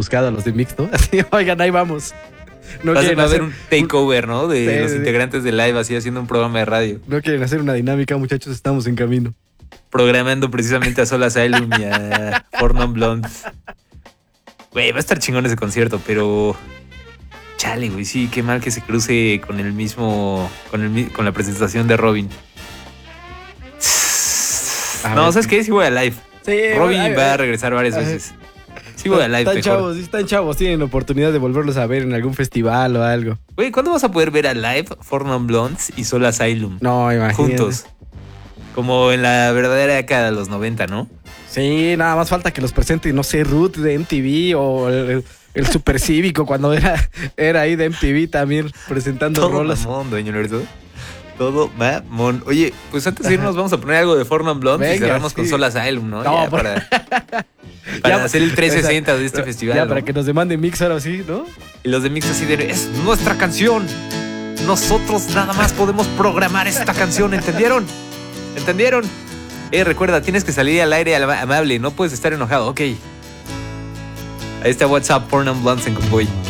buscado a los de Mixto. Así, oigan, ahí vamos. No Va quieren a haber hacer un takeover, ¿no? De Sí, los sí. integrantes de Live, así haciendo un programa de radio. No quieren hacer una dinámica, muchachos, estamos en camino. Programando precisamente a Soul Asylum y a Four Non Blondes. Güey, va a estar chingón ese concierto, pero... Chale, güey, sí, qué mal que se cruce con el mismo... con la presentación de Robin. A No, ver. ¿sabes qué? Sí voy a Live. Sí, Robin va a regresar varias ay, veces. Sí voy a Live, Están mejor. chavos, están chavos, tienen oportunidad de volverlos a ver en algún festival o algo. Güey, ¿cuándo vas a poder ver a Live, Four Non Blondes y Soul Asylum? No, imagínate. Juntos. Como en la verdadera década de los 90, ¿no? Sí, nada más falta que los presente, no sé, Ruth de MTV o el Super Cívico cuando era ahí de MTV también presentando Todo rolas. mamón, dueño Lerdo. Todo mamón. Oye, pues antes de irnos vamos a poner algo de Four Non Blondes y Venga, cerramos sí. con Soul Asylum, ¿no? No, Ya, por- para Ya, hacer el 360 o sea, de este festival. Ya, ¿no? para que nos demanden mix ahora sí, ¿no? Y los de Mix así de, es nuestra canción. Nosotros nada más podemos programar esta canción, ¿entendieron? ¿Entendieron? Recuerda, tienes que salir al aire amable, no puedes estar enojado, ok. Ahí está WhatsApp, Four Non Blondes en Convoy.